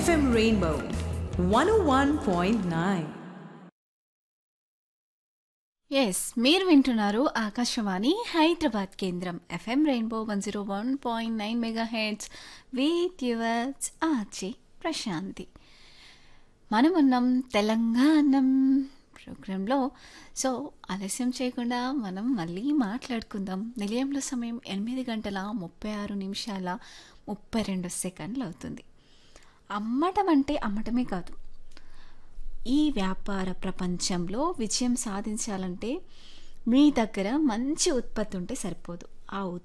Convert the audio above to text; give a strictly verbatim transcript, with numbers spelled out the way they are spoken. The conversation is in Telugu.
ఎఫ్ఎం రెయిన్బో వన్ ఓ వన్ పాయింట్ నైన్. ఎస్ మీరు వింటున్నారు ఆకాశవాణి హైదరాబాద్ కేంద్రం FM rainbow one zero one point nine mega heads with yours RJ Prashanti. మనం ఉన్నాం తెలంగాణం ప్రోగ్రాంలో. సో ఆలస్యం చేయకుండా మనం మళ్ళీ మాట్లాడుకుందాం. నిలయంలో సమయం ఎనిమిది గంటల ముప్పై ఆరు నిమిషాల ముప్పై రెండు సెకండ్లు అవుతుంది. అమ్మటం అంటే అమ్మటమే కాదు, ఈ వ్యాపార ప్రపంచంలో విజయం సాధించాలంటే మీ దగ్గర మంచి ఉత్పత్తి ఉంటే సరిపోదు. ఆ